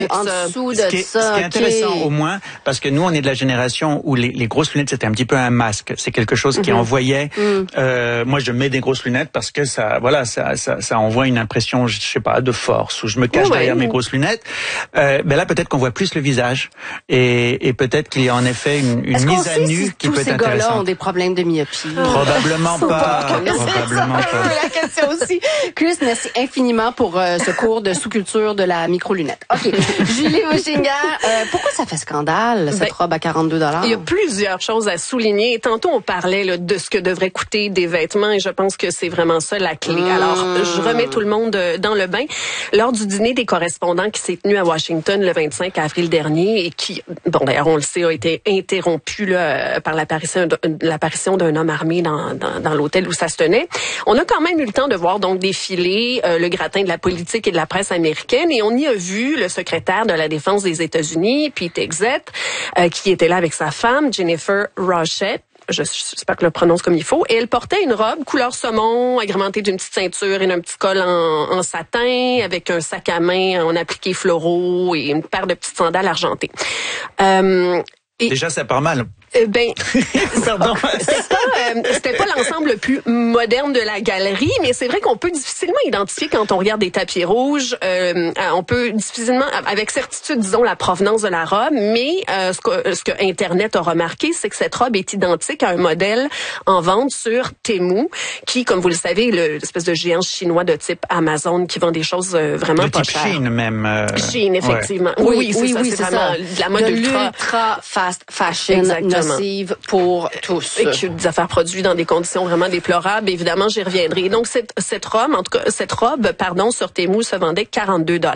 en dessous de ce qui est intéressant au moins, parce que nous, on est de la génération où les grosses lunettes, c'était un petit peu un masque. C'est quelque chose qui envoyait. Moi, je mets des grosses lunettes parce que ça envoie une impression, je sais pas, de force, où je me cache derrière mes grosses lunettes. Ben là, peut-être qu'on voit plus le visage. Et peut-être qu'il y a en effet une mise à nu qui peut être intéressante. Est-ce qu'on sait si tous ces gars-là ont des problèmes de myopie? Probablement pas. Probablement pas. La question aussi. Chris, merci infiniment pour ce cours de sous-culture de la micro-lunette. OK. Julie Bouchinger, pourquoi ça fait scandale, cette robe à 42 $? Il y a plusieurs choses à souligner. Tantôt, on parlait là, de ce que devraient coûter des vêtements et je pense que c'est vraiment ça la clé. Alors, je remets tout le monde dans le bain. Lors du dîner des correspondants qui s'est tenu à Washington le 25 avril dernier et qui, bon d'ailleurs, on le sait, a été interrompu là, par l'apparition d'un homme armé dans l'hôtel où ça se tenait, on a quand même eu le temps de voir donc défiler le gratin de la politique et de la presse américaine et on y a vu le secrétaire de la Défense des États-Unis, Pete Hegseth, qui était là avec sa femme, Jennifer Rochette. J'espère que je le prononce comme il faut. Et elle portait une robe couleur saumon, agrémentée d'une petite ceinture et d'un petit col en satin, avec un sac à main en appliqué floraux et une paire de petites sandales argentées. Déjà, ça part mal. Pardon. C'était pas l'ensemble le plus moderne de la galerie, mais c'est vrai qu'on peut difficilement identifier quand on regarde des tapis rouges. On peut difficilement, avec certitude, disons, la provenance de la robe, mais ce que Internet a remarqué, c'est que cette robe est identique à un modèle en vente sur Temu, qui, comme vous le savez, est l'espèce de géant chinois de type Amazon qui vend des choses vraiment pas chères. Shein même. Shein, effectivement. Oui, c'est vraiment de la mode ultra fast fashion. Nocive pour tous. Et qui des affaires produites dans des conditions vraiment déplorables. Évidemment, j'y reviendrai. Donc, cette robe, sur Temu se vendait 42 $.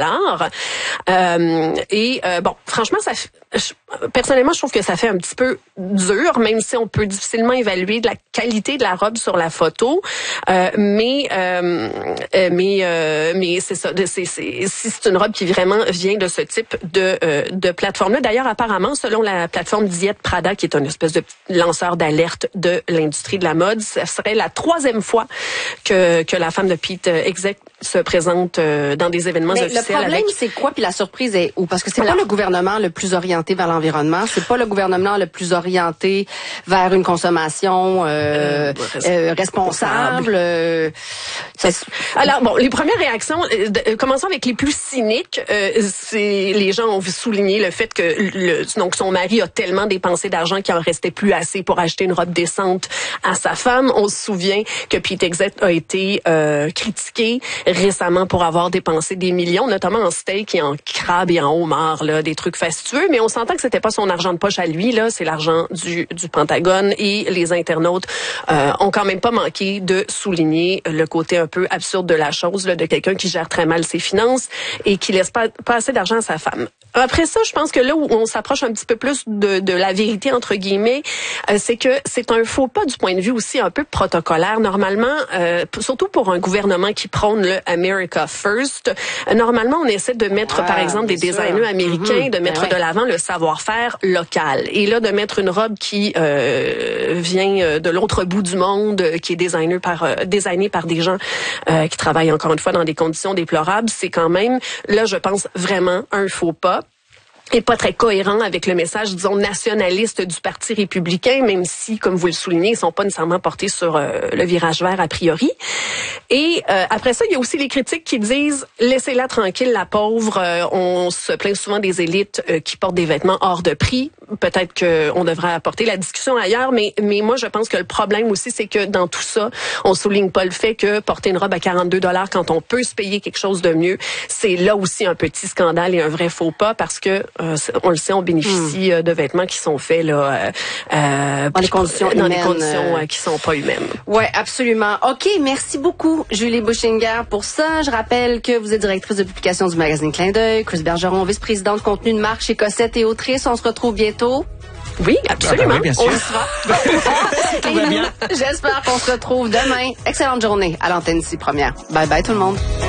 Bon, franchement, personnellement, je trouve que ça fait un petit peu dur, même si on peut difficilement évaluer de la qualité de la robe sur la photo. Mais c'est ça. Si c'est une robe qui vraiment vient de ce type de plateforme-là. D'ailleurs, apparemment, selon la plateforme Diet Prada, qui est une espèce de lanceur d'alerte de l'industrie de la mode, ça serait la 3e fois que la femme de Pete Hegseth se présente dans des événements officiels. Le problème, c'est quoi? Puis la surprise est où? Parce que c'est pas le gouvernement le plus orienté vers l'environnement, c'est pas le gouvernement le plus orienté vers une consommation responsable. Alors bon, les premières réactions, commençons avec les plus cyniques. C'est les gens ont souligné le fait que donc son mari a tellement dépensé d'argent qu'il en restait plus assez pour acheter une robe décente à sa femme. On se souvient que Pete Hegseth a été critiqué récemment pour avoir dépensé des millions, notamment en steak et en crabe et en homard, là, des trucs fastueux. Mais on s'entend que c'était pas son argent de poche à lui, là, c'est l'argent du Pentagone. Et les internautes ont quand même pas manqué de souligner le côté un peu absurde de la chose, là, de quelqu'un qui gère très mal ses finances et qui laisse pas assez d'argent à sa femme. Après ça, je pense que là où on s'approche un petit peu plus de la vérité, entre guillemets, c'est que c'est un faux pas du point de vue aussi un peu protocolaire. Normalement, surtout pour un gouvernement qui prône le America First, normalement, on essaie de mettre, par exemple, des designers américains, de mettre de l'avant le savoir-faire local. Et là, de mettre une robe qui vient de l'autre bout du monde, qui est designée par des gens qui travaillent, encore une fois, dans des conditions déplorables, c'est quand même, là, je pense, vraiment un faux pas. Et pas très cohérent avec le message, disons, nationaliste du Parti républicain, même si, comme vous le soulignez, ils sont pas nécessairement portés sur le virage vert a priori. Et après ça, il y a aussi les critiques qui disent « Laissez-la tranquille, la pauvre. On se plaint souvent des élites qui portent des vêtements hors de prix. » Peut-être qu'on devrait apporter la discussion ailleurs, mais moi, je pense que le problème aussi, c'est que dans tout ça, on souligne pas le fait que porter une robe à 42 $ quand on peut se payer quelque chose de mieux, c'est là aussi un petit scandale et un vrai faux pas parce que on le sait, on bénéficie de vêtements qui sont faits là dans des conditions qui sont pas humaines. Ouais, absolument. OK, merci beaucoup Julie Bouchinger pour ça. Je rappelle que vous êtes directrice de publication du magazine Clin d'œil, Chris Bergeron, vice-présidente contenu de marque chez Cossette et Autrice. On se retrouve bientôt. Oui, absolument. Oui, bien sûr. On y sera. Tout va bien. J'espère qu'on se retrouve demain. Excellente journée à l'antenne ici première. Bye bye tout le monde.